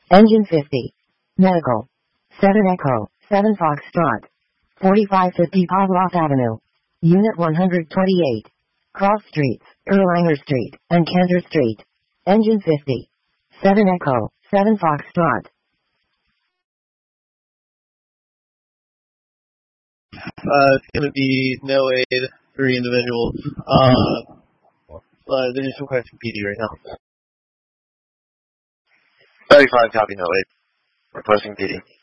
Engine 50. Medical. 7 Echo, 7 Foxtrot. 4550 Pavlov Avenue. Unit 128. Cross Streets, Erlanger Street, and Cantor Street. Engine 50. 7 Echo, 7 Foxtrot. It's going to be no aid, 3 individuals. They're just requesting PD right now. 35, copy, no aid. Requesting PD.